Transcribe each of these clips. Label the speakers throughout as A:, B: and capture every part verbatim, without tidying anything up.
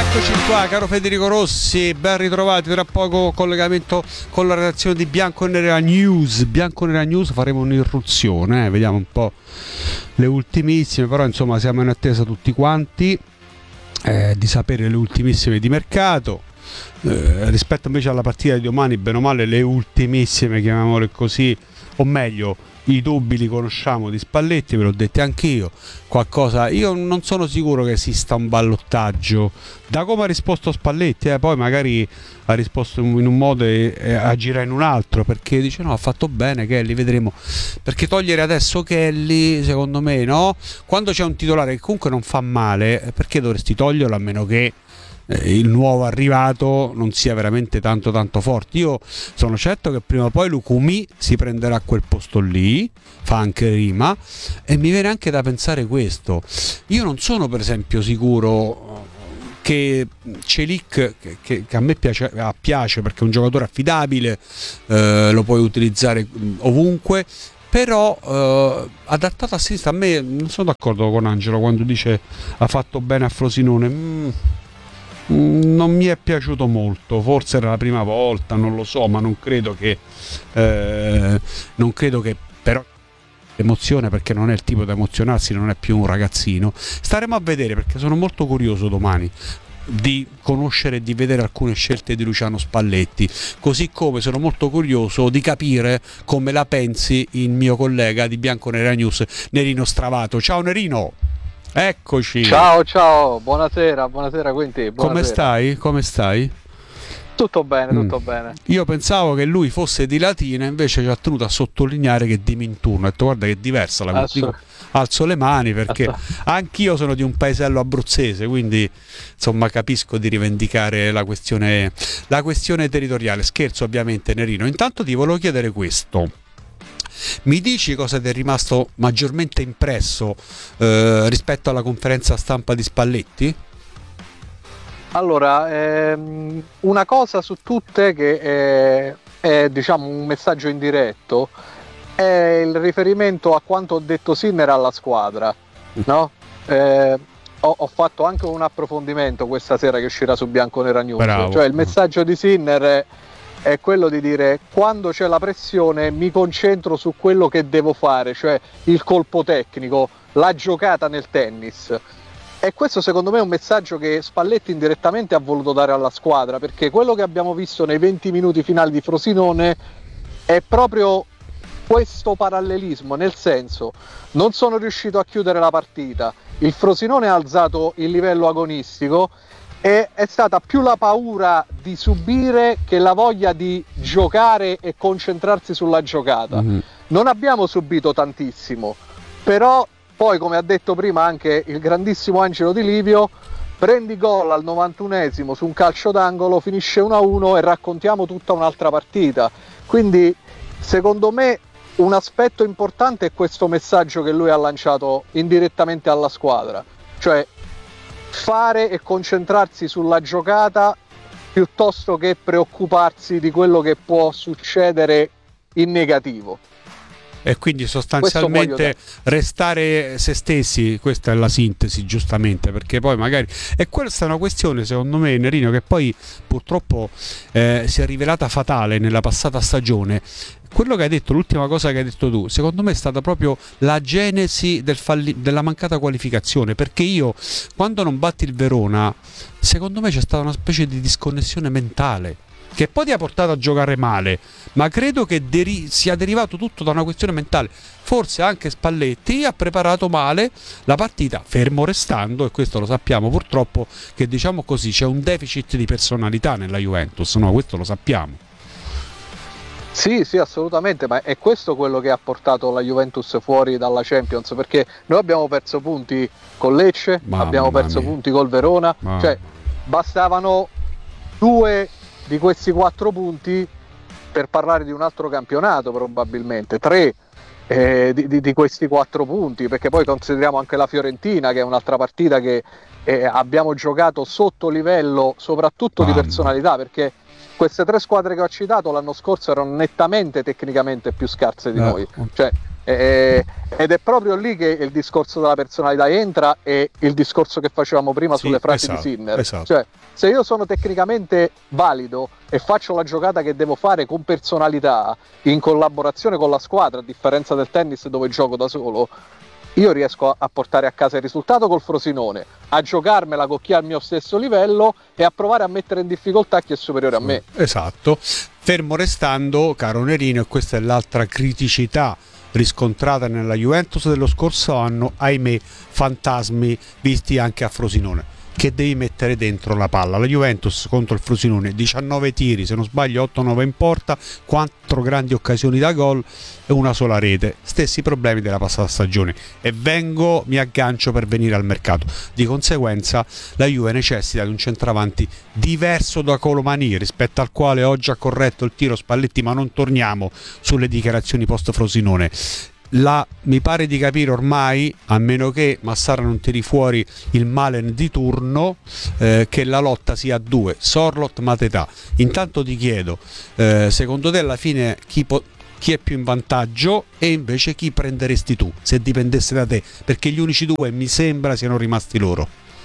A: Eccoci qua, caro Federico Rossi, ben ritrovati. Tra poco collegamento con la redazione di Bianconera News. Bianconera News, faremo un'irruzione, eh? Vediamo un po' le ultimissime, però insomma siamo in attesa tutti quanti eh, di sapere le ultimissime di mercato. Eh, rispetto invece alla partita di domani, bene o male le ultimissime, chiamiamole così, o meglio i dubbi li conosciamo di Spalletti, ve l'ho detto anch'io. Qualcosa, io non sono sicuro che esista un ballottaggio da come ha risposto Spalletti, eh, poi magari ha risposto in un modo e, e agirà in un altro, perché dice no, ha fatto bene Kelly, vedremo, perché togliere adesso Kelly, secondo me no, quando c'è un titolare che comunque non fa male, perché dovresti toglierlo, a meno che il nuovo arrivato non sia veramente tanto tanto forte. Io sono certo che prima o poi Lukumi si prenderà quel posto lì, fa anche rima, e mi viene anche da pensare questo: io non sono per esempio sicuro che Celik, che, che, che a me piace, piace perché è un giocatore affidabile, eh, lo puoi utilizzare ovunque, però eh, adattato a sinistra. A me non sono d'accordo con Angelo quando dice ha fatto bene a Frosinone. mm. Non mi è piaciuto molto, forse era la prima volta, non lo so, ma non credo che eh, non credo che però emozione, perché non è il tipo da emozionarsi, non è più un ragazzino. Staremo a vedere, perché sono molto curioso domani di conoscere e di vedere alcune scelte di Luciano Spalletti, così come sono molto curioso di capire come la pensi il mio collega di Bianconera News, Nerino Stravato. Ciao Nerino! Eccoci.
B: Ciao ciao, buonasera, buonasera Quinti. Buonasera.
A: Come stai? Come stai?
B: Tutto bene, tutto
A: mm.
B: bene.
A: Io pensavo che lui fosse di Latina, invece ci ha tenuto a sottolineare che è di Minturno. Ho detto guarda che è diversa la cosa. Alzo le mani perché Assolut- anch'io sono di un paesello abruzzese, quindi insomma capisco di rivendicare la questione, la questione territoriale. Scherzo ovviamente Nerino. Intanto ti volevo chiedere questo. Mi dici cosa ti è rimasto maggiormente impresso eh, rispetto alla conferenza stampa di Spalletti?
B: Allora, ehm, una cosa su tutte che è, è diciamo un messaggio indiretto è il riferimento a quanto ho detto Sinner alla squadra, no? Eh, ho, ho fatto anche un approfondimento questa sera che uscirà su Bianconera News. Bravo. Cioè il messaggio di Sinner è è quello di dire: quando c'è la pressione mi concentro su quello che devo fare, cioè il colpo tecnico, la giocata nel tennis. E questo secondo me è un messaggio che Spalletti indirettamente ha voluto dare alla squadra, perché quello che abbiamo visto nei venti minuti finali di Frosinone è proprio questo parallelismo, nel senso, non sono riuscito a chiudere la partita, il Frosinone ha alzato il livello agonistico e è stata più la paura di subire che la voglia di giocare e concentrarsi sulla giocata. Mm-hmm. Non abbiamo subito tantissimo, però poi, come ha detto prima anche il grandissimo Angelo Di Livio, prendi gol al novantunesimo su un calcio d'angolo, finisce uno a uno e raccontiamo tutta un'altra partita. Quindi secondo me un aspetto importante è questo messaggio che lui ha lanciato indirettamente alla squadra, cioè fare e concentrarsi sulla giocata piuttosto che preoccuparsi di quello che può succedere in negativo.
A: E quindi sostanzialmente restare se stessi, questa è la sintesi, giustamente, perché poi magari, e questa è una questione secondo me Nerino che poi purtroppo eh, si è rivelata fatale nella passata stagione. Quello che hai detto, l'ultima cosa che hai detto tu, secondo me è stata proprio la genesi del falli- della mancata qualificazione, perché io quando non batti il Verona, secondo me c'è stata una specie di disconnessione mentale che poi ti ha portato a giocare male, ma credo che deri- sia derivato tutto da una questione mentale. Forse anche Spalletti ha preparato male la partita, fermo restando, e questo lo sappiamo purtroppo, che diciamo così c'è un deficit di personalità nella Juventus, no? Questo lo sappiamo.
B: Sì, sì, assolutamente, ma è questo quello che ha portato la Juventus fuori dalla Champions, perché noi abbiamo perso punti con Lecce, Mamma abbiamo perso mia. punti col Verona, Mamma. cioè bastavano due di questi quattro punti per parlare di un altro campionato, probabilmente tre eh, di, di, di questi quattro punti, perché poi consideriamo anche la Fiorentina, che è un'altra partita che eh, abbiamo giocato sotto livello, soprattutto Mamma. di personalità, perché queste tre squadre che ho citato l'anno scorso erano nettamente tecnicamente più scarse di eh. noi, cioè Eh, ed è proprio lì che il discorso della personalità entra, e il discorso che facevamo prima
A: Sì,
B: sulle frasi
A: esatto,
B: di Sinner.
A: esatto.
B: Cioè, se io sono tecnicamente valido e faccio la giocata che devo fare con personalità, in collaborazione con la squadra, a differenza del tennis dove gioco da solo, io riesco a portare a casa il risultato col Frosinone, a giocarmela con chi è al mio stesso livello e a provare a mettere in difficoltà chi è superiore a me.
A: Esatto, fermo restando, caro Nerino, e questa è l'altra criticità riscontrata nella Juventus dello scorso anno, ahimè, fantasmi visti anche a Frosinone, che devi mettere dentro la palla. La Juventus contro il Frosinone, diciannove tiri, se non sbaglio otto nove in porta, quattro grandi occasioni da gol e una sola rete, stessi problemi della passata stagione, e vengo, mi aggancio per venire al mercato. Di conseguenza la Juve necessita di un centravanti diverso da Colomani, rispetto al quale oggi ha corretto il tiro Spalletti, ma non torniamo sulle dichiarazioni post Frosinone. La, mi pare di capire ormai, a meno che Massara non tiri fuori il Malen di turno, eh, che la lotta sia a due, Sorloth, Mateta. Intanto ti chiedo, eh, secondo te alla fine chi, po- chi è più in vantaggio, e invece chi prenderesti tu se dipendesse da te? Perché gli unici due mi sembra siano rimasti loro.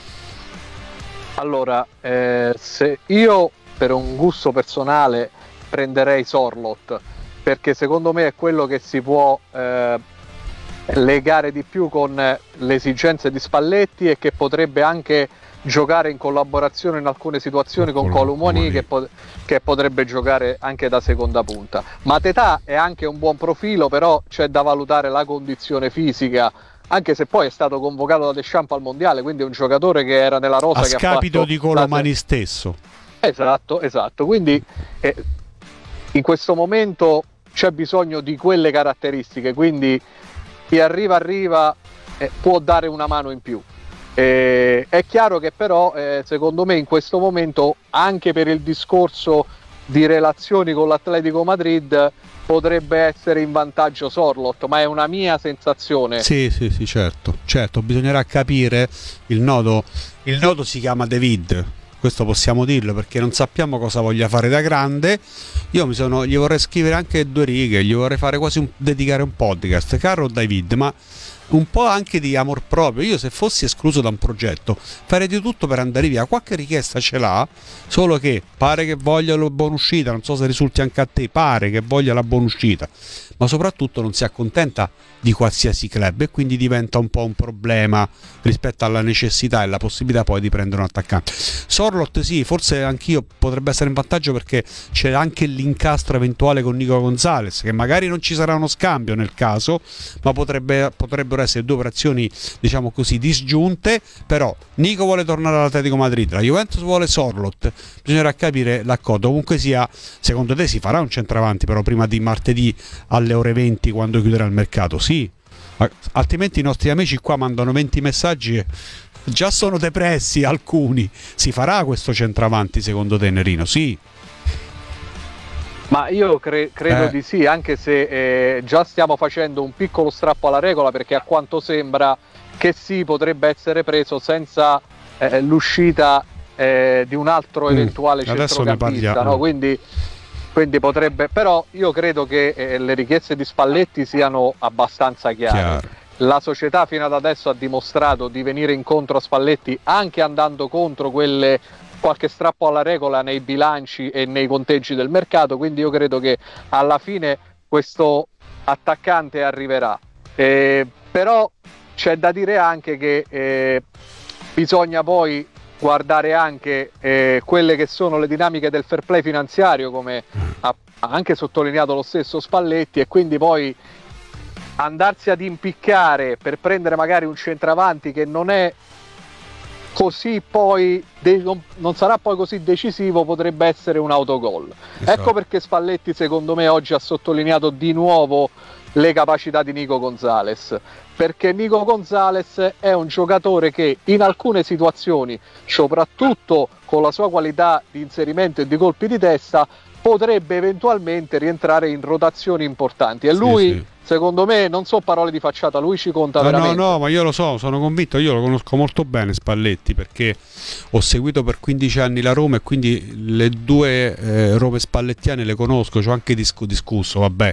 B: Allora, eh, se io per un gusto personale prenderei Sorloth, perché secondo me è quello che si può eh, legare di più con le esigenze di Spalletti, e che potrebbe anche giocare in collaborazione in alcune situazioni con Colomani, che, po- che potrebbe giocare anche da seconda punta. Mateta è anche un buon profilo, però c'è da valutare la condizione fisica, anche se poi è stato convocato da Deschamps al mondiale, quindi è un giocatore che era nella rosa,
A: a
B: che
A: scapito
B: ha fatto
A: di Colomani
B: la...
A: stesso.
B: Esatto, esatto. Quindi eh, in questo momento c'è bisogno di quelle caratteristiche, quindi chi arriva arriva eh, può dare una mano in più. Eh, è chiaro che però eh, secondo me in questo momento, anche per il discorso di relazioni con l'Atletico Madrid, potrebbe essere in vantaggio Sorloth, ma è una mia sensazione.
A: Sì, sì, sì, certo, certo, bisognerà capire il nodo. Il nodo si chiama David, questo possiamo dirlo, perché non sappiamo cosa voglia fare da grande. Io mi sono, gli vorrei scrivere anche due righe, gli vorrei fare quasi un, dedicare un podcast, caro David, ma un po' anche di amor proprio. Io, se fossi escluso da un progetto, farei di tutto per andare via. Qualche richiesta ce l'ha, solo che pare che voglia la buona uscita, non so se risulti anche a te, pare che voglia la buona uscita, ma soprattutto non si accontenta di qualsiasi club, e quindi diventa un po' un problema rispetto alla necessità e la possibilità poi di prendere un attaccante. Sorloth sì, forse anch'io potrebbe essere in vantaggio, perché c'è anche l'incastro eventuale con Nico Gonzalez, che magari non ci sarà uno scambio nel caso, ma potrebbe, potrebbero essere due operazioni, diciamo così, disgiunte. Però Nico vuole tornare all'Atletico Madrid, la Juventus vuole Sorloth, bisognerà capire l'accordo. Comunque sia, secondo te si farà un centravanti però prima di martedì alle ore venti, quando chiuderà il mercato? Sì, altrimenti i nostri amici qua mandano venti messaggi e già sono depressi alcuni. Si farà questo centravanti secondo te, Nerino? Sì.
B: Ma io cre- credo
A: eh.
B: di sì, anche se eh, già stiamo facendo un piccolo strappo alla regola, perché a quanto sembra che sì, potrebbe essere preso senza eh, l'uscita eh, di un altro eventuale
A: mm.
B: centrocampista, no? Quindi quindi potrebbe, però io credo che eh, le richieste di Spalletti siano abbastanza chiare.
A: Chiaro.
B: La società fino ad adesso ha dimostrato di venire incontro a Spalletti, anche andando contro quelle, qualche strappo alla regola nei bilanci e nei conteggi del mercato, quindi io credo che alla fine questo attaccante arriverà. Eh, però c'è da dire anche che eh, bisogna poi guardare anche eh, quelle che sono le dinamiche del fair play finanziario, come ha anche sottolineato lo stesso Spalletti, e quindi poi andarsi ad impiccare per prendere magari un centravanti che non è così poi de- non, non sarà poi così decisivo, potrebbe essere un autogol. Esatto. Ecco perché Spalletti secondo me oggi ha sottolineato di nuovo le capacità di Nico Gonzalez, perché Nico Gonzalez è un giocatore che in alcune situazioni, soprattutto con la sua qualità di inserimento e di colpi di testa, potrebbe eventualmente rientrare in rotazioni importanti, e lui sì, sì. Secondo me non so parole di facciata, lui ci conta
A: no,
B: veramente.
A: No, no, ma io lo so, sono convinto, io lo conosco molto bene Spalletti, perché ho seguito per quindici anni la Roma, e quindi le due eh, Rome spallettiane le conosco, ci ho anche discu- discusso, vabbè,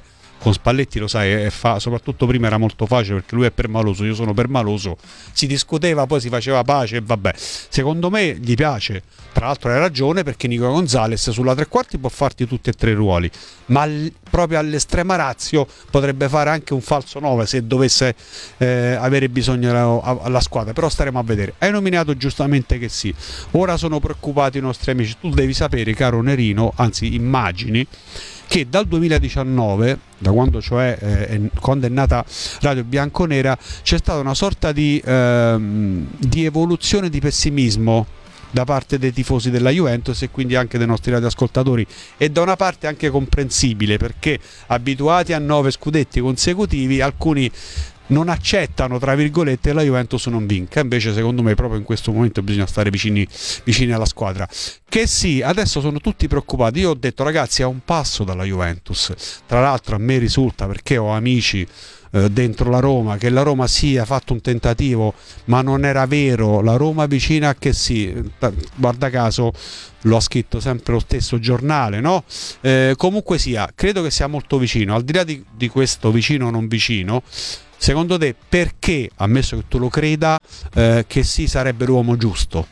A: con Spalletti lo sai, fa, soprattutto prima era molto facile perché lui è permaloso, io sono permaloso, si discuteva, poi si faceva pace e vabbè. Secondo me gli piace, tra l'altro hai ragione, perché Nico Gonzalez sulla tre quarti può farti tutti e tre i ruoli, ma l- proprio all'estrema ratio potrebbe fare anche un falso nove se dovesse eh, avere bisogno alla squadra, però staremo a vedere. Hai nominato giustamente che sì, ora sono preoccupati i nostri amici. Tu devi sapere, caro Nerino, anzi immagini che dal duemiladiciannove, da quando cioè eh, quando è nata Radio Bianconera, c'è stata una sorta di, ehm, di evoluzione di pessimismo da parte dei tifosi della Juventus e quindi anche dei nostri radioascoltatori, e da una parte anche comprensibile, perché abituati a nove scudetti consecutivi alcuni non accettano, tra virgolette, che la Juventus non vinca. Invece secondo me proprio in questo momento bisogna stare vicini, vicini alla squadra. Che sì, adesso sono tutti preoccupati. Io ho detto ragazzi, è a un passo dalla Juventus. Tra l'altro a me risulta, perché ho amici eh, dentro la Roma, che la Roma sì ha fatto un tentativo ma non era vero, la Roma vicina a che sì, guarda caso lo ha scritto sempre lo stesso giornale, no? Eh, comunque sia, credo che sia molto vicino. Al di là di, di questo vicino o non vicino, secondo te perché, ammesso che tu lo creda, eh, che sì sarebbe l'uomo giusto?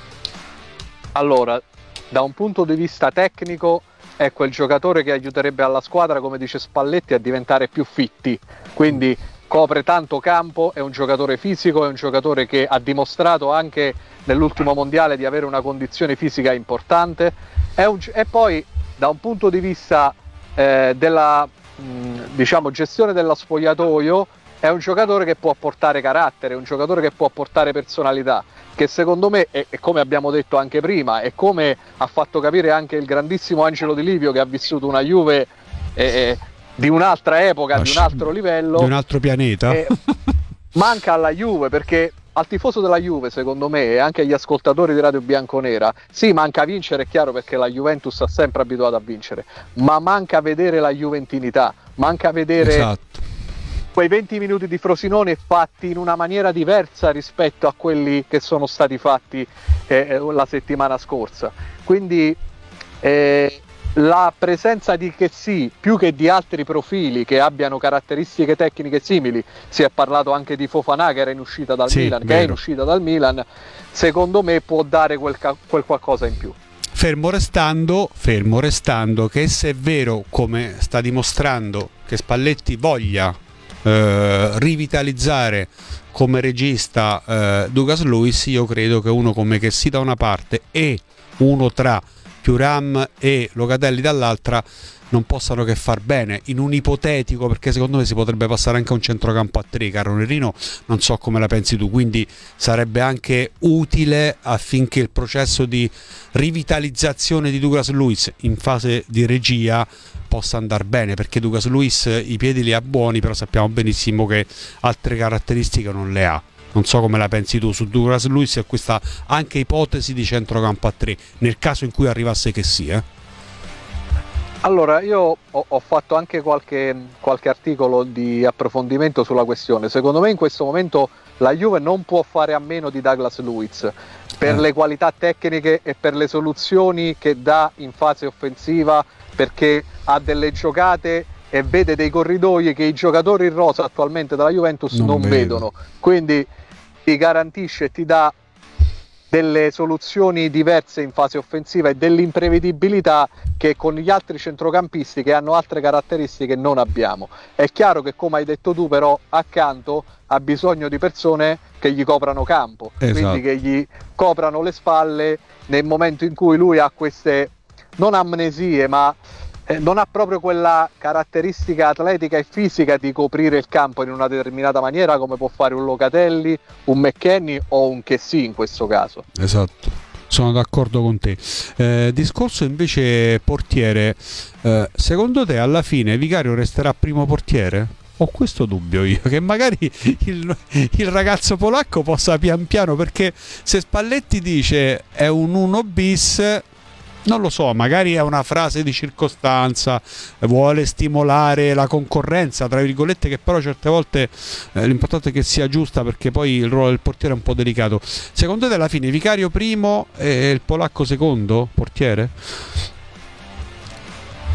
B: Allora, da un punto di vista tecnico è quel giocatore che aiuterebbe alla squadra, come dice Spalletti, a diventare più fitti, quindi copre tanto campo, è un giocatore fisico, è un giocatore che ha dimostrato anche nell'ultimo mondiale di avere una condizione fisica importante, è un, e poi da un punto di vista eh, della mh, diciamo gestione dello spogliatoio è un giocatore che può portare carattere, è un giocatore che può portare personalità, che secondo me, e come abbiamo detto anche prima, e come ha fatto capire anche il grandissimo Angelo Di Livio, che ha vissuto una Juve eh, di un'altra epoca, Lascia, di un altro livello,
A: di un altro pianeta,
B: eh, manca alla Juve, perché al tifoso della Juve, secondo me, e anche agli ascoltatori di Radio Bianconera, sì, manca vincere, è chiaro, perché la Juventus ha sempre abituato a vincere, ma manca vedere la juventinità, manca vedere...
A: Esatto.
B: quei venti minuti di Frosinone fatti in una maniera diversa rispetto a quelli che sono stati fatti eh, la settimana scorsa. Quindi eh, la presenza di Chessy, più che di altri profili che abbiano caratteristiche tecniche simili, si è parlato anche di Fofana che era in uscita dal
A: sì,
B: Milan, che è in uscita dal Milan, secondo me può dare quel, quel qualcosa in più.
A: Fermo restando, fermo restando che se è vero, come sta dimostrando, che Spalletti voglia Uh, rivitalizzare come regista uh, Douglas Luiz, io credo che uno come Chessy da una parte e uno tra Thuram e Locatelli dall'altra non possano che far bene in un ipotetico, perché secondo me si potrebbe passare anche a un centrocampo a tre, caro Nerino, non so come la pensi tu, quindi sarebbe anche utile affinché il processo di rivitalizzazione di Douglas Luiz in fase di regia possa andare bene, perché Douglas Luiz i piedi li ha buoni, però sappiamo benissimo che altre caratteristiche non le ha. Non so come la pensi tu su Douglas Luiz e questa anche ipotesi di centrocampo a tre nel caso in cui arrivasse che sia. Eh?
B: Allora, io ho, ho fatto anche qualche, qualche articolo di approfondimento sulla questione. Secondo me in questo momento la Juve non può fare a meno di Douglas Luiz per eh. le qualità tecniche e per le soluzioni che dà in fase offensiva, perché ha delle giocate e vede dei corridoi che i giocatori in rosa attualmente della Juventus non, non vedono, quindi ti garantisce e ti dà delle soluzioni diverse in fase offensiva e dell'imprevedibilità che con gli altri centrocampisti che hanno altre caratteristiche non abbiamo. È chiaro che, come hai detto tu, però accanto ha bisogno di persone che gli coprano campo, esatto. Quindi che gli coprano le spalle nel momento in cui lui ha queste non amnesie, ma eh, non ha proprio quella caratteristica atletica e fisica di coprire il campo in una determinata maniera come può fare un Locatelli, un McKennie o un Chessy in questo caso.
A: Esatto, sono d'accordo con te. Eh, discorso invece portiere, eh, secondo te alla fine Vicario resterà primo portiere? Ho questo dubbio io, che magari il, il ragazzo polacco possa pian piano, perché se Spalletti dice è un uno bis, non lo so, magari è una frase di circostanza, vuole stimolare la concorrenza, tra virgolette, che però certe volte eh, l'importante è che sia giusta, perché poi il ruolo del portiere è un po' delicato. Secondo te alla fine Vicario primo e il polacco secondo portiere?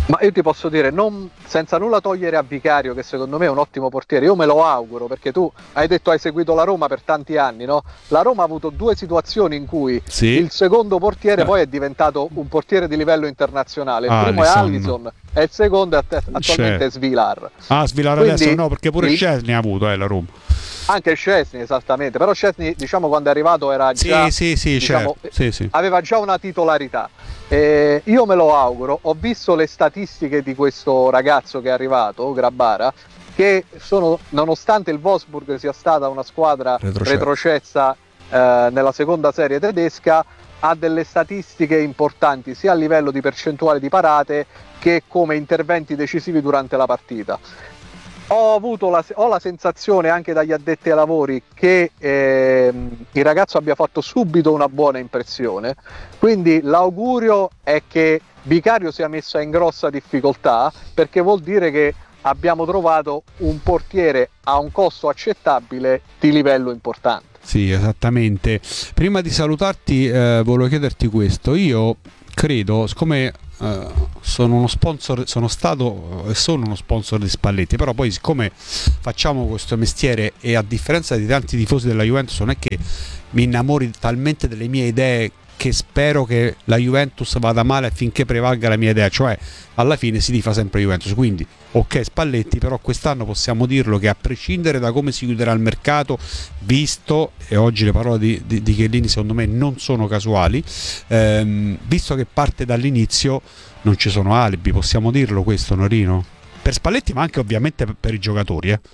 B: Ma io ti posso dire, non, senza nulla togliere a Vicario, che secondo me è un ottimo portiere, io me lo auguro, perché tu hai detto hai seguito la Roma per tanti anni, no? La Roma ha avuto due situazioni in cui
A: Sì.
B: il secondo portiere
A: Eh.
B: poi è diventato un portiere di livello internazionale. Il primo
A: Alisson.
B: è Alisson e il secondo è att- attualmente
A: C'è.
B: è Svilar.
A: Ah, Svilar
B: Quindi
A: adesso no, perché pure
B: il-
A: Szczesny ha avuto eh, la Roma.
B: Anche Szczesny, esattamente, però Szczesny, diciamo, quando è arrivato era già,
A: Sì, sì, sì,
B: diciamo,
A: certo. Sì, sì.
B: aveva già una titolarità. Eh, io me lo auguro, ho visto le statistiche di questo ragazzo che è arrivato, Grabara, che sono, nonostante il Wolfsburg sia stata una squadra
A: Retrocessa.
B: retrocessa eh, nella seconda serie tedesca, ha delle statistiche importanti sia a livello di percentuale di parate che come interventi decisivi durante la partita. Ho avuto la, ho la sensazione anche dagli addetti ai lavori che ehm, il ragazzo abbia fatto subito una buona impressione, quindi l'augurio è che Vicario sia messo in grossa difficoltà, perché vuol dire che abbiamo trovato un portiere a un costo accettabile di livello importante.
A: Sì, esattamente. Prima di salutarti eh, volevo chiederti questo. Io credo, siccome eh, sono uno sponsor, sono stato e sono uno sponsor di Spalletti, però poi siccome facciamo questo mestiere e a differenza di tanti tifosi della Juventus non è che mi innamori talmente delle mie idee che spero che la Juventus vada male affinché prevalga la mia idea, cioè alla fine si tifa sempre Juventus, quindi ok Spalletti, però quest'anno possiamo dirlo che a prescindere da come si chiuderà il mercato, visto, e oggi le parole di, di, di Chiellini secondo me non sono casuali, ehm, visto che parte dall'inizio non ci sono alibi, possiamo dirlo questo, Norino? Per Spalletti ma anche ovviamente per, per i giocatori, eh.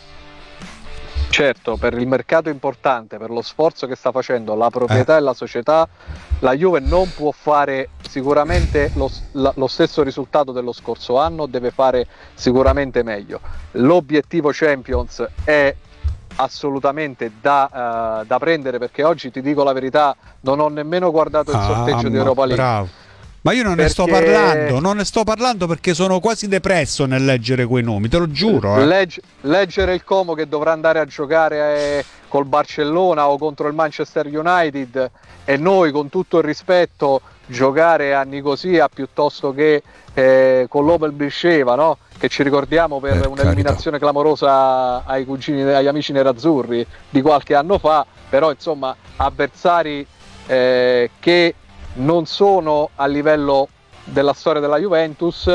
B: Certo, per il mercato importante, per lo sforzo che sta facendo la proprietà eh. e la società, la Juve non può fare sicuramente lo, la, lo stesso risultato dello scorso anno, deve fare sicuramente meglio. L'obiettivo Champions è assolutamente da, uh, da prendere, perché oggi ti dico la verità, non ho nemmeno guardato il sorteggio
A: ah,
B: di Europa League.
A: Bravo. Ma io non
B: perché...
A: ne sto parlando, non ne sto parlando perché sono quasi depresso nel leggere quei nomi, te lo giuro. Eh.
B: Legge, leggere il Como che dovrà andare a giocare eh, col Barcellona o contro il Manchester United, e noi, con tutto il rispetto, giocare a Nicosia piuttosto che eh, con l'Opel Brisceva, no? Che ci ricordiamo per, per un'eliminazione clamorosa ai cugini, agli amici nerazzurri di qualche anno fa, però insomma avversari eh, che non sono a livello della storia della Juventus.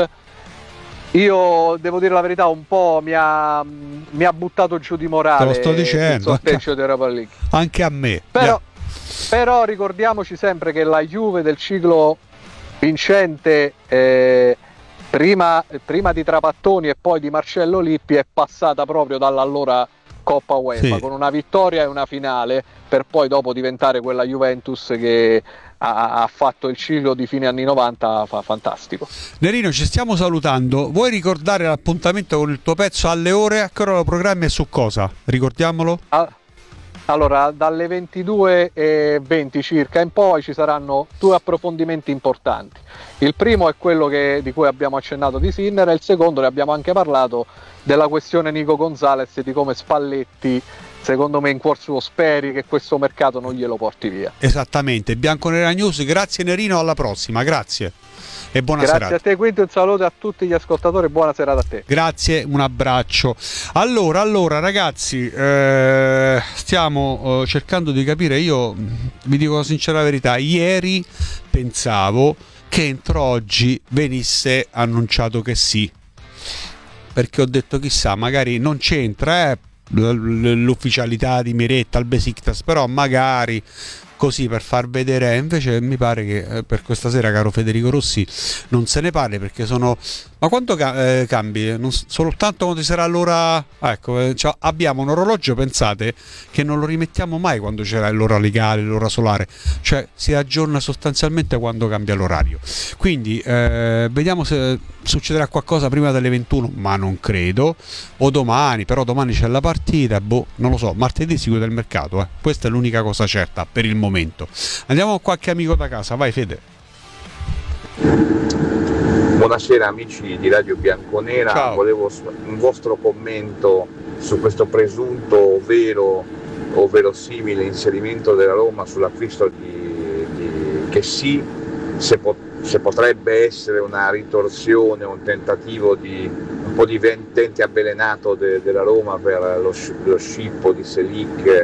B: Io devo dire la verità, un po' mi ha, mi ha buttato giù di morale.
A: Te lo sto dicendo,
B: il sorteggio di Europa League.
A: Anche a me.
B: Però,
A: yeah.
B: però ricordiamoci sempre che la Juve del ciclo vincente eh, prima, prima di Trapattoni e poi di Marcello Lippi è passata proprio dall'allora Coppa UEFA, sì, con una vittoria e una finale, per poi dopo diventare quella Juventus che ha, ha fatto il ciclo di fine anni novanta fa, fantastico.
A: Nerino, ci stiamo salutando, vuoi ricordare l'appuntamento con il tuo pezzo alle ore? A che ora lo programmi e su cosa? Ricordiamolo?
B: Ah, allora, dalle ventidue e venti circa in poi ci saranno due approfondimenti importanti. Il primo è quello che, di cui abbiamo accennato di Sinner, e il secondo, ne abbiamo anche parlato, della questione Nico Gonzalez e di come Spalletti, secondo me, in cuor suo speri che questo mercato non glielo porti via.
A: Esattamente. Bianconera News, grazie Nerino, alla prossima, grazie e buona
B: grazie
A: serata.
B: Grazie a te Quinto, un saluto a tutti gli ascoltatori e buona serata a te.
A: Grazie, un abbraccio. Allora, allora ragazzi, eh, stiamo eh, cercando di capire, io vi dico la sincera verità, ieri pensavo che entro oggi venisse annunciato che sì, perché ho detto chissà, magari non c'entra eh, l'ufficialità di Miretta al Besiktas, però magari così per far vedere. Invece mi pare che eh, per questa sera, caro Federico Rossi, non se ne parli, perché sono... Ma quanto ca- eh, cambi? Non, soltanto quando ci sarà l'ora... Ah, ecco, eh, cioè, abbiamo un orologio, pensate, che non lo rimettiamo mai quando c'era l'ora legale, l'ora solare, cioè si aggiorna sostanzialmente quando cambia l'orario. Quindi eh, vediamo se succederà qualcosa prima delle ventuno, ma non credo, o domani, però domani c'è la partita, boh, non lo so, martedì si chiude il mercato, eh. Questa è l'unica cosa certa per il momento. Andiamo con qualche amico da casa, vai Fede.
C: Buonasera amici di Radio Bianconera. Ciao. Volevo un vostro commento su questo presunto vero o verosimile inserimento della Roma sull'acquisto di, di Chessy, se, pot- se potrebbe essere una ritorsione, un tentativo di un po' di ventente avvelenato de- della Roma per lo, sci- lo scippo di Selic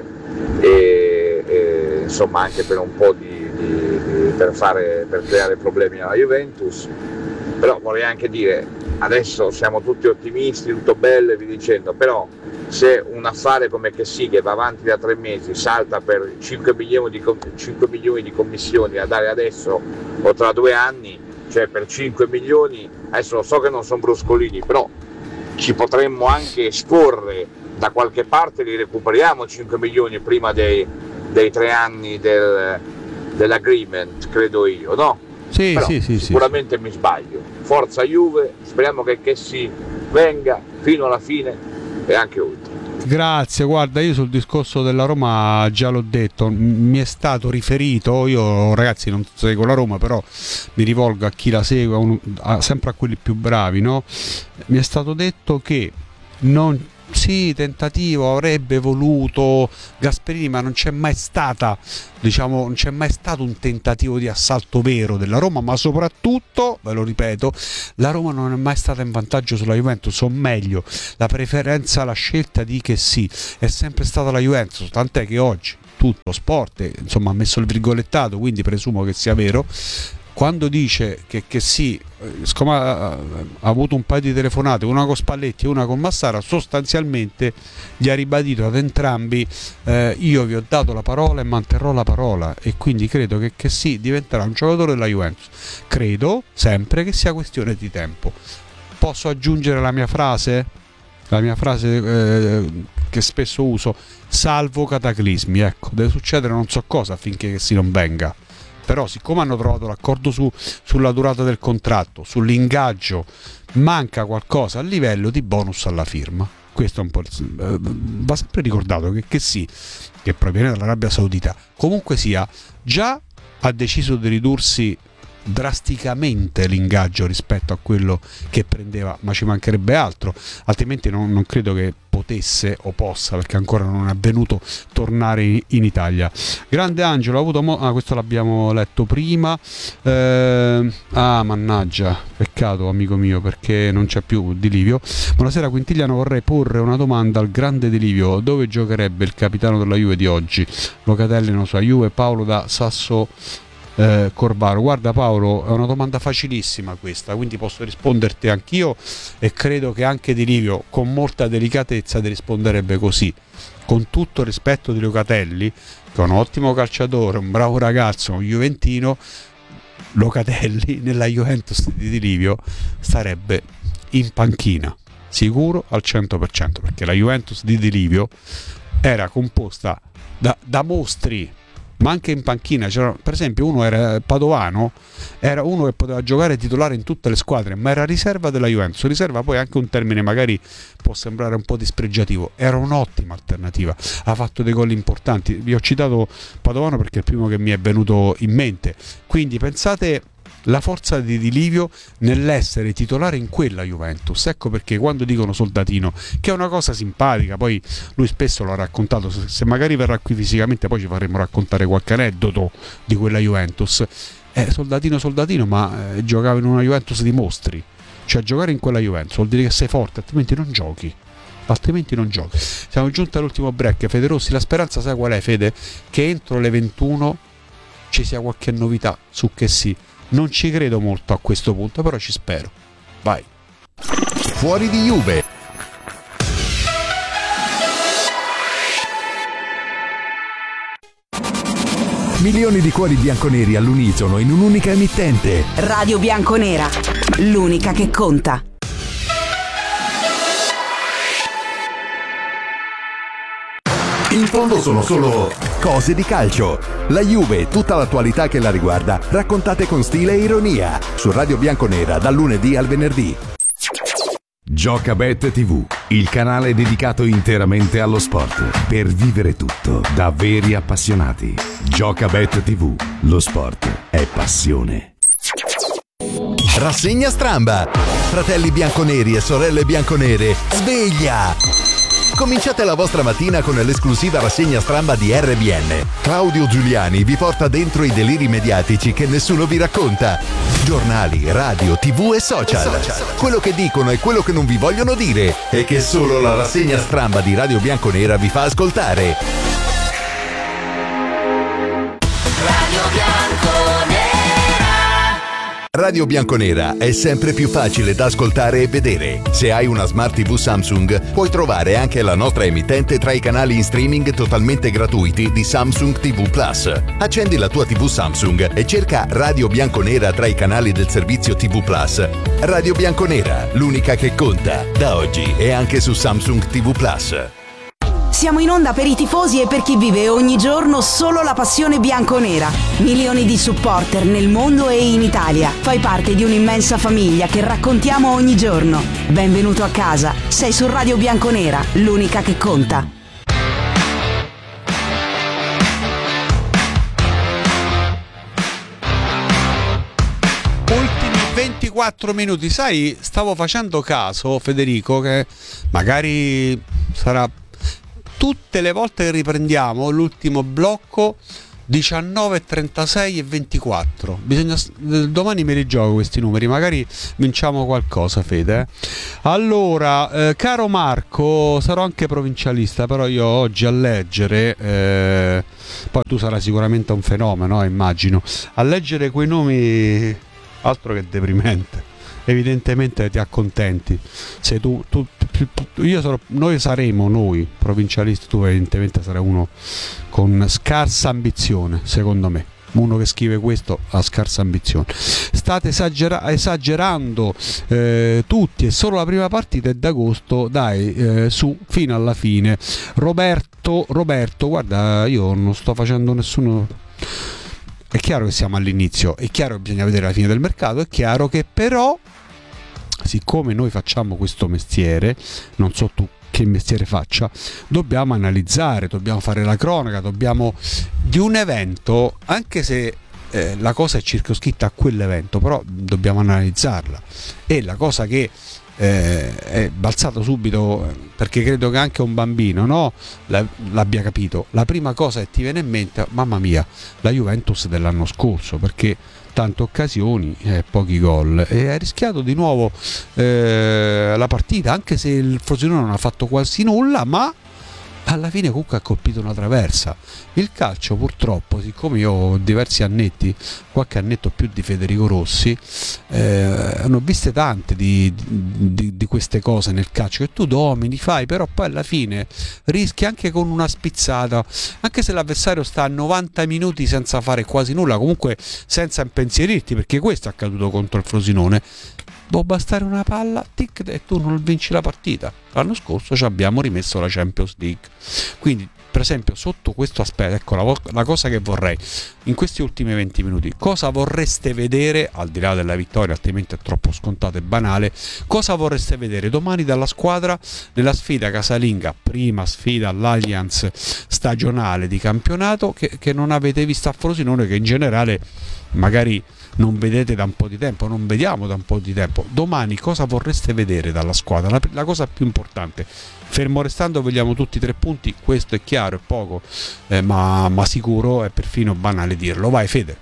C: e, e insomma anche per un po' di, di, di per, fare, per creare problemi alla Juventus. Però vorrei anche dire, adesso siamo tutti ottimisti, tutto bello e vi dicendo, però se un affare come che sì, che va avanti da tre mesi, salta per cinque milioni di, cinque milioni di commissioni da dare adesso o tra due anni, cioè per cinque milioni, adesso lo so che non sono bruscolini, però ci potremmo anche esporre da qualche parte, li recuperiamo cinque milioni prima dei, dei tre anni del, dell'agreement, credo io, no?
A: Sì,
C: Però
A: sì, sì,
C: sicuramente
A: sì.
C: mi sbaglio. Forza Juve, speriamo che, che si venga fino alla fine e anche oltre.
A: Grazie, guarda, io sul discorso della Roma già l'ho detto, mi è stato riferito, io ragazzi non seguo la Roma, però mi rivolgo a chi la segue, a un, a, sempre a quelli più bravi, no? Mi è stato detto che non sì, tentativo avrebbe voluto Gasperini, ma non c'è mai stata, diciamo, non c'è mai stato un tentativo di assalto vero della Roma, ma soprattutto, ve lo ripeto, la Roma non è mai stata in vantaggio sulla Juventus, o meglio, la preferenza, la scelta di che sì, è sempre stata la Juventus, tant'è che oggi tutto lo sport, insomma, ha messo il virgolettato, quindi presumo che sia vero. Quando dice che, che sì, siccome ha, ha avuto un paio di telefonate, una con Spalletti e una con Massara, sostanzialmente gli ha ribadito ad entrambi eh, io vi ho dato la parola e manterrò la parola, e quindi credo che, che sì, diventerà un giocatore della Juventus. Credo sempre che sia questione di tempo. Posso aggiungere la mia frase? La mia frase eh, che spesso uso, salvo cataclismi, ecco, deve succedere non so cosa affinché che si non venga. Però siccome hanno trovato l'accordo su, sulla durata del contratto, sull'ingaggio, manca qualcosa a livello di bonus alla firma. Questo è un po' il, eh, va sempre ricordato che, che sì, che proviene dall'Arabia Saudita, comunque sia, già ha deciso di ridursi drasticamente l'ingaggio rispetto a quello che prendeva, ma ci mancherebbe altro, altrimenti non, non credo che potesse o possa, perché ancora non è avvenuto, tornare in, in Italia. Grande Angelo, ha avuto mo- ah, questo l'abbiamo letto prima, eh, ah mannaggia, peccato amico mio, perché non c'è più Di Livio. Buonasera Quintigliano, vorrei porre una domanda al grande Di Livio: dove giocherebbe il capitano della Juve di oggi? Locatelli non so, Juve. Paolo da Sasso Eh, Corvaro. Guarda Paolo, è una domanda facilissima questa, quindi posso risponderti anch'io, e credo che anche Di Livio con molta delicatezza ti risponderebbe così. Con tutto il rispetto di Locatelli, che è un ottimo calciatore, un bravo ragazzo, un juventino, Locatelli nella Juventus di Di Livio starebbe in panchina, sicuro al cento per cento, perché la Juventus di Di Livio era composta da, da mostri, ma anche in panchina c'era, per esempio, uno era Padovano, era uno che poteva giocare titolare in tutte le squadre, ma era riserva della Juventus. Riserva poi anche un termine magari può sembrare un po' dispregiativo, era un'ottima alternativa, ha fatto dei gol importanti. Vi ho citato Padovano perché è il primo che mi è venuto in mente, quindi pensate la forza di Di Livio nell'essere titolare in quella Juventus. Ecco perché quando dicono soldatino, che è una cosa simpatica, poi lui spesso lo ha raccontato, se magari verrà qui fisicamente poi ci faremo raccontare qualche aneddoto di quella Juventus, eh, soldatino soldatino, ma eh, giocava in una Juventus di mostri, cioè giocare in quella Juventus vuol dire che sei forte, altrimenti non giochi altrimenti non giochi. Siamo giunti all'ultimo break. Fede Rossi, la speranza sai qual è, Fede? Che entro le ventuno ci sia qualche novità su che sì. Non ci credo molto a questo punto, però ci spero. Vai.
D: Fuori di Juve. Milioni di cuori bianconeri all'unisono in un'unica emittente.
E: Radio Bianconera, l'unica che conta.
D: In fondo sono solo cose di calcio. La Juve e tutta l'attualità che la riguarda, raccontate con stile e ironia. Su Radio Bianconera dal lunedì al venerdì. Giocabet tivù, il canale dedicato interamente allo sport. Per vivere tutto da veri appassionati. Giocabet tivù, lo sport è passione. Rassegna stramba. Fratelli bianconeri e sorelle bianconere, sveglia! Cominciate la vostra mattina con l'esclusiva rassegna stramba di R B N. Claudio Giuliani vi porta dentro i deliri mediatici che nessuno vi racconta. Giornali, radio, tv e social. Quello che dicono e quello che non vi vogliono dire e che solo la rassegna stramba di Radio Bianconera vi fa ascoltare.
F: Radio Bianconera.
D: Radio Bianconera è sempre più facile da ascoltare e vedere. Se hai una Smart tivù Samsung, puoi trovare anche la nostra emittente tra i canali in streaming totalmente gratuiti di Samsung tivù Plus. Accendi la tua tivù Samsung e cerca Radio Bianconera tra i canali del servizio tivù Plus. Radio Bianconera, l'unica che conta, da oggi e anche su Samsung tivù Plus.
E: Siamo in onda per i tifosi e per chi vive ogni giorno solo la passione bianconera. Milioni di supporter nel mondo e in Italia. Fai parte di un'immensa famiglia che raccontiamo ogni giorno. Benvenuto a casa. Sei su Radio Bianconera, l'unica che conta.
A: Ultimi ventiquattro minuti. Sai, stavo facendo caso, Federico, che magari sarà... Tutte le volte che riprendiamo l'ultimo blocco diciannove, trentasei e ventiquattro. Bisogna, domani me li gioco questi numeri, magari vinciamo qualcosa, Fede. Eh? Allora, eh, caro Marco, sarò anche provincialista, però io oggi a leggere, eh, poi tu sarai sicuramente un fenomeno, eh, immagino, a leggere quei nomi, altro che deprimente. Evidentemente ti accontenti. Se tu, tu, tu io sarò, noi saremo noi provincialisti, tu evidentemente sarai uno con scarsa ambizione, secondo me. Uno che scrive questo ha scarsa ambizione. State esagera- esagerando eh, tutti, è solo la prima partita è d'agosto, dai, eh, su fino alla fine. Roberto, Roberto, guarda, io non sto facendo nessuno. È chiaro che siamo all'inizio, è chiaro che bisogna vedere la fine del mercato, è chiaro che però, siccome noi facciamo questo mestiere, non so tu che mestiere faccia, dobbiamo analizzare, dobbiamo fare la cronaca, dobbiamo di un evento, anche se eh, la cosa è circoscritta a quell'evento, però dobbiamo analizzarla. E la cosa che eh, è balzato subito, perché credo che anche un bambino, no, l'abbia capito, la prima cosa che ti viene in mente, mamma mia, la Juventus dell'anno scorso, perché tante occasioni, eh, pochi gol, e ha rischiato di nuovo eh, la partita, anche se il Frosinone non ha fatto quasi nulla, ma alla fine comunque ha colpito una traversa. Il calcio purtroppo, siccome io ho diversi annetti, qualche annetto più di Federico Rossi, eh, ne ho viste tante di, di, di queste cose nel calcio, che tu domini, fai, però poi alla fine rischi anche con una spizzata, anche se l'avversario sta a novanta minuti senza fare quasi nulla, comunque senza impensierirti, perché questo è accaduto contro il Frosinone. Può bastare una palla, tic, e tu non vinci la partita. L'anno scorso ci abbiamo rimesso la Champions League. Quindi, per esempio, sotto questo aspetto, ecco la, la cosa che vorrei in questi ultimi venti minuti, cosa vorreste vedere, al di là della vittoria, altrimenti è troppo scontato e banale, cosa vorreste vedere domani dalla squadra nella sfida casalinga, prima sfida all'Allianz stagionale di campionato, che, che non avete visto a Frosinone, che in generale magari non vedete da un po' di tempo, non vediamo da un po' di tempo. Domani cosa vorreste vedere dalla squadra? La, la cosa più importante, fermo restando vogliamo tutti tre punti, questo è chiaro, è poco, eh, ma, ma sicuro, è perfino banale dirlo. Vai Fede.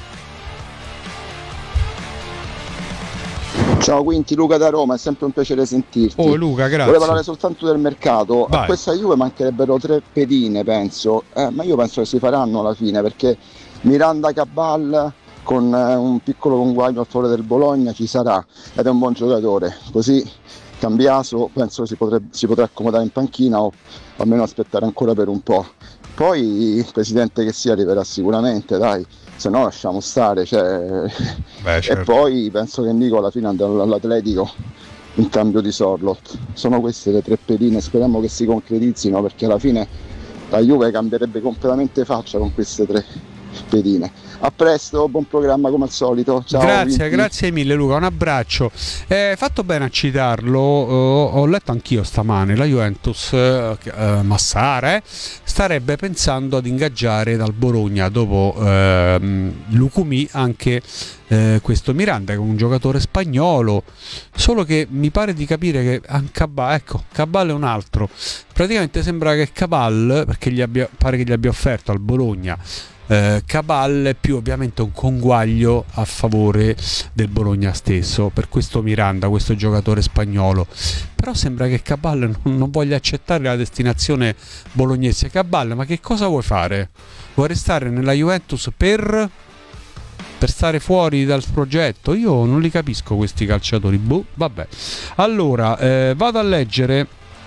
G: Ciao Quinti, Luca da Roma, è sempre un piacere sentirti.
A: Oh Luca, grazie.
G: Volevo parlare soltanto del mercato.
A: Vai.
G: A questa Juve mancherebbero tre pedine, penso, eh, ma io penso che si faranno alla fine, perché Miranda Cabal con eh, un piccolo conguaglio al favore del Bologna ci sarà, ed è un buon giocatore, così Cambiaso penso si, potrebbe, si potrà accomodare in panchina o almeno aspettare ancora per un po'. Poi il presidente che sia arriverà sicuramente, dai, se no lasciamo stare, cioè...
A: Beh, certo.
G: E poi penso che Nico alla fine andrà all'Atletico in cambio di Sorloth. Sono queste le tre pedine, speriamo che si concretizzino, perché alla fine la Juve cambierebbe completamente faccia con queste tre pedine. A presto, buon programma come al solito. Ciao,
A: grazie,
G: Vinti.
A: grazie mille Luca, un abbraccio. Eh, fatto bene a citarlo, eh, ho letto anch'io stamane, la Juventus, eh, eh, Massara, eh, starebbe pensando ad ingaggiare dal Bologna dopo eh, Lucumí anche eh, questo Miranda, che è un giocatore spagnolo, solo che mi pare di capire che anche Cabal, ecco, Cabal è un altro. Praticamente sembra che Cabal, perché gli abbia, pare che gli abbia offerto al Bologna Eh, Cabal è più ovviamente un conguaglio a favore del Bologna stesso per questo Miranda, questo giocatore spagnolo, però sembra che Cabal non, non voglia accettare la destinazione bolognese. Cabal, ma che cosa vuoi fare? Vuoi restare nella Juventus per per stare fuori dal progetto? Io non li capisco questi calciatori. Boh, vabbè. Allora eh, vado a leggere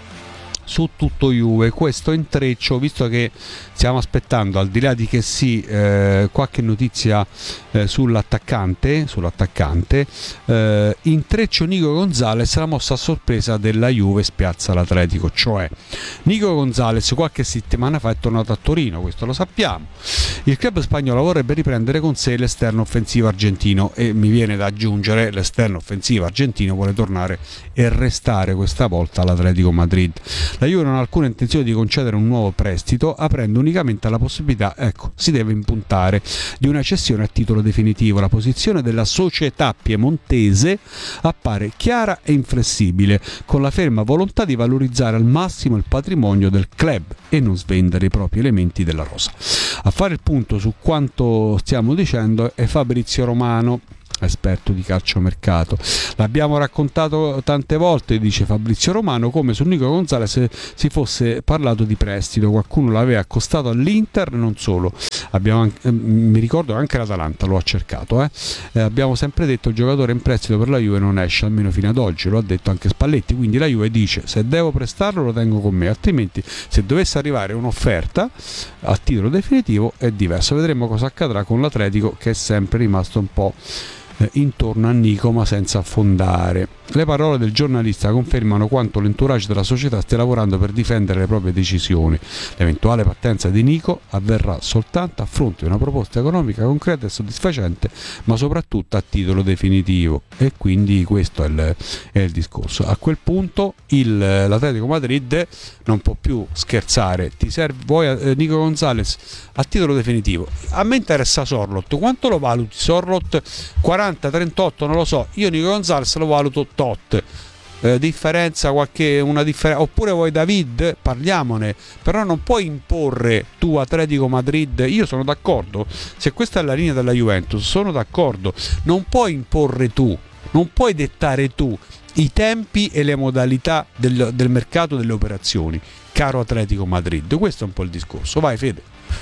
A: su tutto Juve questo intreccio, visto che stiamo aspettando, al di là di che sì, eh, qualche notizia eh, sull'attaccante sull'attaccante eh, intreccio Nico Gonzalez, la mossa a sorpresa della Juve spiazza l'Atletico, cioè Nico Gonzalez qualche settimana fa è tornato a Torino, questo lo sappiamo. Il club spagnolo vorrebbe riprendere con sé l'esterno offensivo argentino, e mi viene da aggiungere l'esterno offensivo argentino vuole tornare e restare questa volta all'Atletico Madrid. La Juve non ha alcuna intenzione di concedere un nuovo prestito, aprendo unicamente alla possibilità, ecco, si deve impuntare, di una cessione a titolo definitivo. La posizione della società piemontese appare chiara e inflessibile, con la ferma volontà di valorizzare al massimo il patrimonio del club e non svendere i propri elementi della rosa. A fare il punto su quanto stiamo dicendo è Fabrizio Romano, esperto di calciomercato. L'abbiamo raccontato tante volte, dice Fabrizio Romano, come su Nico Gonzalez si fosse parlato di prestito, qualcuno l'aveva accostato all'Inter, non solo. Abbiamo anche, mi ricordo anche l'Atalanta lo ha cercato, eh. Eh, abbiamo sempre detto il giocatore in prestito per la Juve non esce, almeno fino ad oggi, lo ha detto anche Spalletti, quindi la Juve dice se devo prestarlo lo tengo con me, altrimenti se dovesse arrivare un'offerta a titolo definitivo è diverso. Vedremo cosa accadrà con l'Atletico, che è sempre rimasto un po' intorno a Nico ma senza affondare. Le parole del giornalista confermano quanto l'entourage della società stia lavorando per difendere le proprie decisioni. L'eventuale partenza di Nico avverrà soltanto a fronte di una proposta economica concreta e soddisfacente, ma soprattutto a titolo definitivo, e quindi questo è il, è il discorso. A quel punto il, l'Atletico Madrid non può più scherzare. Ti serve vuoi eh, Nico Gonzalez a titolo definitivo? A me interessa Sorloth. Quanto lo valuti Sorloth? quaranta, trentotto, non lo so. Io Nico Gonzalez lo valuto tot. Eh, differenza qualche una differenza, oppure vuoi David, parliamone, però non puoi imporre tu Atletico Madrid. Io sono d'accordo, se questa è la linea della Juventus sono d'accordo, non puoi imporre tu, non puoi dettare tu i tempi e le modalità del, del mercato delle operazioni, caro Atletico Madrid. Questo è un po' il discorso. Vai Fede.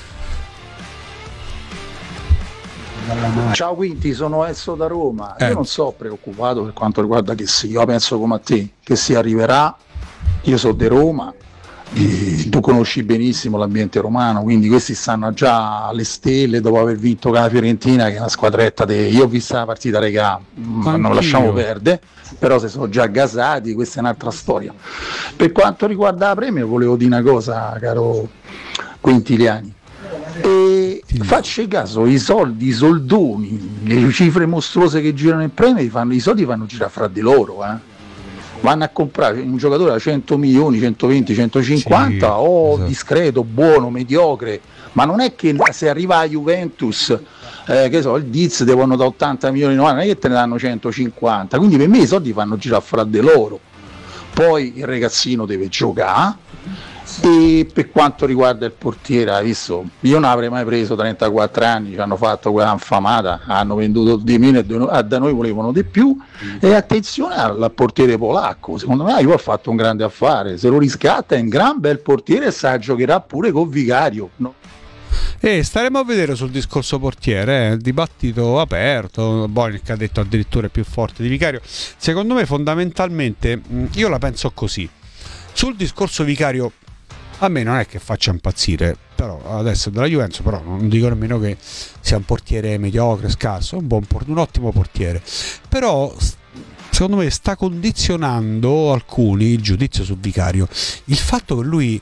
H: Ciao Quinti, sono Enzo da Roma.
A: Eh.
H: Io non sono preoccupato per quanto riguarda che sì, io penso come a te che si arriverà. Io sono di Roma e tu conosci benissimo l'ambiente romano, quindi questi stanno già alle stelle dopo aver vinto con la Fiorentina, che è una squadretta de... io ho visto la partita, regà, non lo lasciamo perdere, però se sono già gasati, questa è un'altra storia. Per quanto riguarda la Premier volevo dire una cosa, caro Quintiliani. E facci caso, i soldi, i soldoni, le cifre mostruose che girano in Premier, fanno, i soldi fanno girare fra di loro, eh. Vanno a comprare un giocatore da cento milioni, centoventi, centocinquanta, sì, o esatto, discreto, buono, mediocre, ma non è che se arriva a Juventus, eh, che so, il Diz devono da ottanta milioni, non è che te ne danno centocinquanta, quindi per me i soldi fanno girare fra di loro. Poi il ragazzino deve giocare. E per quanto riguarda il portiere, hai visto, io non avrei mai preso trentaquattro anni, ci hanno fatto quella infamata, hanno venduto di meno e da noi volevano di più. E attenzione al portiere polacco, secondo me io ho fatto un grande affare, se lo riscatta è un gran bel portiere e sa giocherà pure con Vicario, no?
A: E staremo a vedere sul discorso portiere, eh, il dibattito aperto. Bonic ha detto addirittura è più forte di Vicario. Secondo me fondamentalmente io la penso così sul discorso Vicario. A me non è che faccia impazzire, però adesso della Juventus, però non dico nemmeno che sia un portiere mediocre, scarso, è un, buon port- un ottimo portiere, però secondo me sta condizionando alcuni il giudizio su Vicario il fatto che lui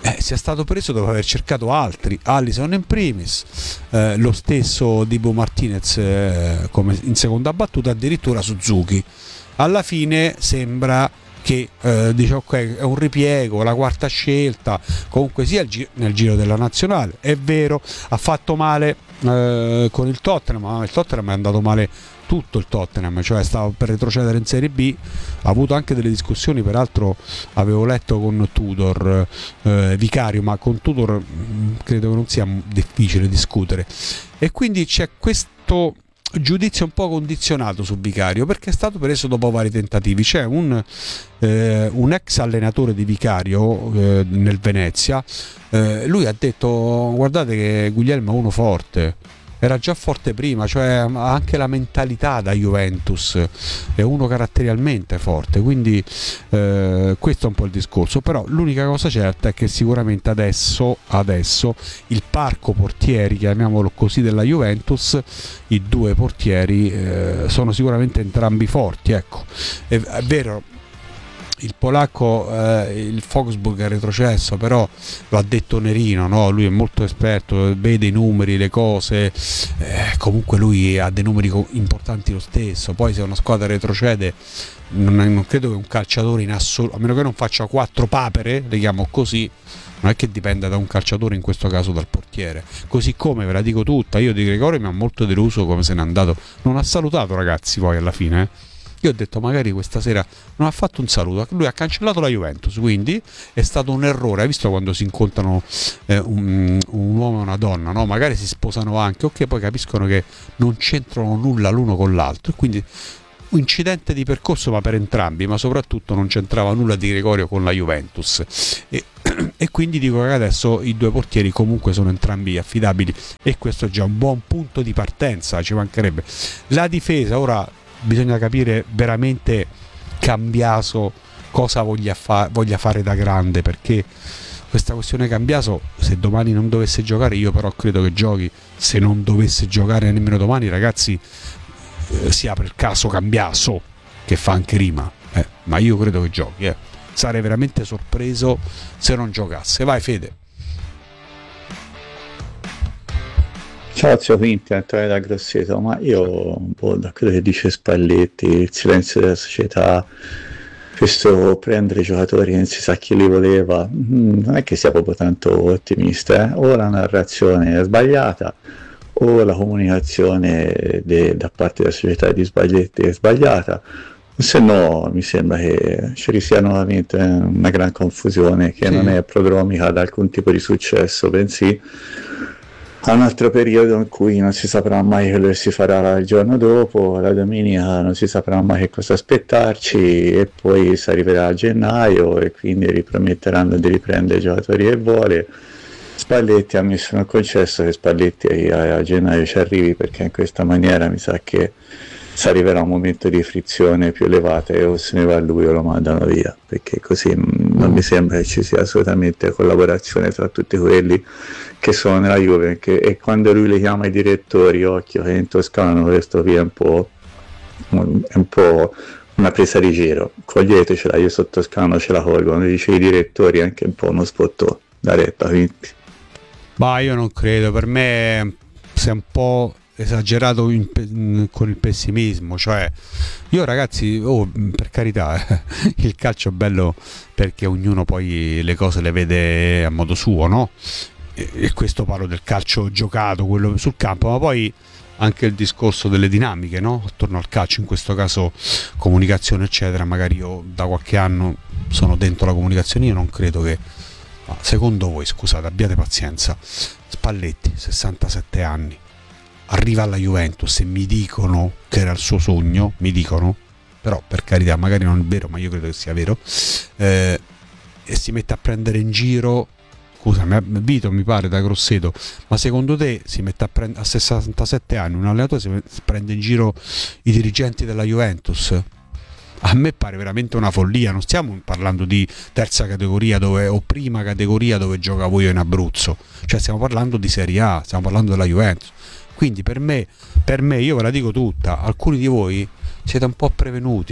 A: eh, sia stato preso dopo aver cercato altri, Alisson in primis, eh, lo stesso Dibu Martinez eh, come in seconda battuta, addirittura Suzuki. Alla fine sembra che eh, dice ok, è un ripiego, la quarta scelta, comunque sia gi- nel giro della nazionale. È vero, ha fatto male eh, con il Tottenham, ma il Tottenham è andato male tutto il Tottenham, cioè stava per retrocedere in Serie B, ha avuto anche delle discussioni, peraltro avevo letto con Tudor, eh, Vicario, ma con Tudor mh, credo che non sia difficile discutere, e quindi c'è questo giudizio un po' condizionato su Vicario perché è stato preso dopo vari tentativi. C'è un, eh, un ex allenatore di Vicario eh, nel Venezia, eh, lui ha detto guardate che Guglielmo è uno forte, era già forte prima, cioè ha anche la mentalità da Juventus, è uno caratterialmente forte, quindi eh, questo è un po' il discorso. Però l'unica cosa certa è che sicuramente adesso, adesso il parco portieri, chiamiamolo così, della Juventus, i due portieri eh, sono sicuramente entrambi forti, ecco. È, è vero, il polacco, eh, il Wolfsburg è retrocesso, però lo ha detto Nerino, no? Lui è molto esperto, vede i numeri, le cose, eh, comunque lui ha dei numeri importanti lo stesso. Poi se una squadra retrocede, non, non credo che un calciatore in assoluto, a meno che non faccia quattro papere, le chiamo così, non è che dipenda da un calciatore, in questo caso dal portiere. Così come, ve la dico tutta, io di Gregorio mi ha molto deluso come se n'è andato, non ha salutato, ragazzi, poi alla fine, eh. Io ho detto magari questa sera non ha fatto un saluto, lui ha cancellato la Juventus, quindi è stato un errore. Hai visto quando si incontrano eh, un, un uomo e una donna, no? Magari si sposano anche, ok, poi capiscono che non c'entrano nulla l'uno con l'altro, e quindi un incidente di percorso ma per entrambi, ma soprattutto non c'entrava nulla di Gregorio con la Juventus, e, e quindi dico che adesso i due portieri comunque sono entrambi affidabili, e questo è già un buon punto di partenza, ci mancherebbe. La difesa ora bisogna capire veramente Cambiaso cosa voglia, fa- voglia fare da grande, perché questa questione Cambiaso, se domani non dovesse giocare, io però credo che giochi, se non dovesse giocare nemmeno domani, ragazzi, eh, si apre il caso Cambiaso, che fa anche rima, eh, ma io credo che giochi, eh. Sarei veramente sorpreso se non giocasse. Vai Fede.
I: Ciao zio Quinti, Antonio da Grosseto, ma io boh, da quello che dice Spalletti, il silenzio della società, questo prendere giocatori che non si sa chi li voleva, non è che sia proprio tanto ottimista, eh? O la narrazione è sbagliata o la comunicazione de, da parte della società di Spalletti è sbagliata, se no mi sembra che ci sia nuovamente una gran confusione che sì. Non è prodromica ad alcun tipo di successo, bensì a un altro periodo in cui non si saprà mai quello che si farà il giorno dopo, la domenica non si saprà mai che cosa aspettarci, e poi si arriverà a gennaio e quindi riprometteranno di riprendere i giocatori che vuole. Spalletti ha messo nel concesso che Spalletti a, a gennaio ci arrivi, perché in questa maniera mi sa che si arriverà un momento di frizione più elevata e o se ne va lui o lo mandano via, perché così non mi sembra che ci sia assolutamente collaborazione tra tutti quelli che sono nella Juve, che, e quando lui li chiama i direttori, occhio che in Toscano questo qui è un po', è un po' una presa di giro, coglietecela, io sotto Toscano ce la colgo, quando dice i direttori è anche un po' uno spottò da retta, quindi.
A: Ma io non credo, per me sei un po' esagerato in, in, con il pessimismo, cioè io ragazzi, oh, per carità, eh, il calcio è bello perché ognuno poi le cose le vede a modo suo, no? E, e questo parlo del calcio giocato, quello sul campo, ma poi anche il discorso delle dinamiche, no? Attorno al calcio, in questo caso comunicazione eccetera. Magari io da qualche anno sono dentro la comunicazione, io non credo che, ma secondo voi, scusate, abbiate pazienza, Spalletti, sessantasette anni, arriva alla Juventus e mi dicono che era il suo sogno, mi dicono, però per carità magari non è vero, ma io credo che sia vero, eh, e si mette a prendere in giro, scusami, Vito mi pare da Grosseto, ma secondo te si mette a prendere a sessantasette anni un allenatore, si prende in giro i dirigenti della Juventus? A me pare veramente una follia. Non stiamo parlando di terza categoria dove, o prima categoria dove giocavo io in Abruzzo, cioè stiamo parlando di Serie A, stiamo parlando della Juventus. Quindi per me, per me, io ve la dico tutta, alcuni di voi siete un po' prevenuti,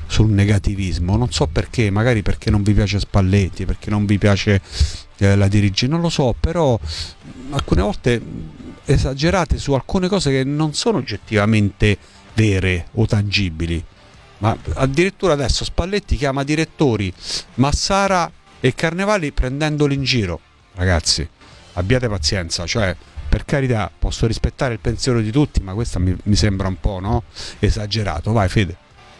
A: sul negativismo, non so perché, magari perché non vi piace Spalletti, perché non vi piace eh, la dirigenza, non lo so, però alcune volte esagerate su alcune cose che non sono oggettivamente vere o tangibili. Ma addirittura adesso Spalletti chiama direttori Massara e Carnevali prendendoli in giro. Ragazzi, abbiate pazienza, cioè, per carità, posso rispettare il pensiero di tutti, ma questa mi, mi sembra un po', no? Esagerato. Vai Fede.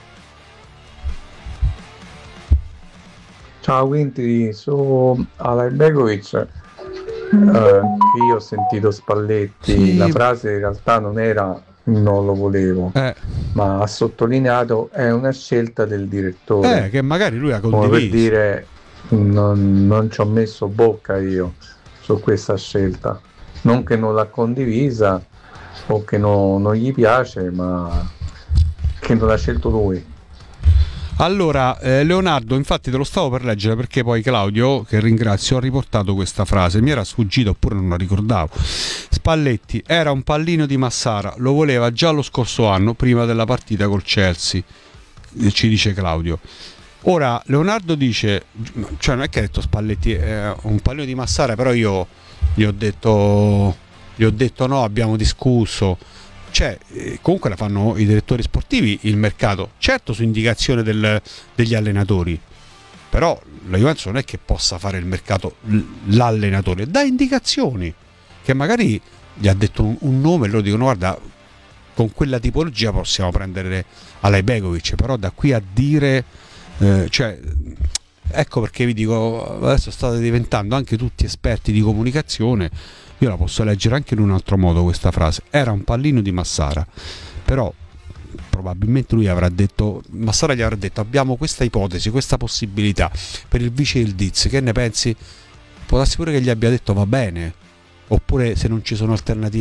J: Ciao, quindi su Alajbegovic, eh, che io ho sentito Spalletti,
A: Sì.
J: la frase in realtà non era non lo volevo,
A: Eh,
J: ma ha sottolineato è una scelta del direttore,
A: eh, che magari lui ha
J: come per
A: condiviso.
J: dire non, non ci ho messo bocca io su questa scelta, non che non l'ha condivisa o che no- non gli piace, ma che non l'ha scelto lui.
A: Allora, eh, Leonardo, infatti te lo stavo per leggere perché poi Claudio, che ringrazio, ha riportato questa frase, mi era sfuggita oppure non la ricordavo. Spalletti era un pallino di Massara, lo voleva già lo scorso anno, prima della partita col Chelsea, eh, ci dice Claudio. Ora, Leonardo dice, cioè non è che ha detto Spalletti è un pallino di Massara, però io gli ho detto, gli ho detto no, abbiamo discusso. Cioè, eh, comunque la fanno i direttori sportivi il mercato, certo su indicazione del- degli allenatori, però la Juventus non è che possa fare il mercato l- l'allenatore, dà indicazioni, che magari gli ha detto un, un nome e loro dicono guarda, con quella tipologia possiamo prendere Alajbegovic, però da qui a dire eh, cioè, ecco perché vi dico, adesso state diventando anche tutti esperti di comunicazione. Io la posso leggere anche in un altro modo questa frase. Era un pallino di Massara, però probabilmente lui avrà detto, Massara gli avrà detto abbiamo questa ipotesi, questa possibilità per il vice Ildiz, che ne pensi? Può darsi pure che gli abbia detto va bene, oppure se non ci sono alternative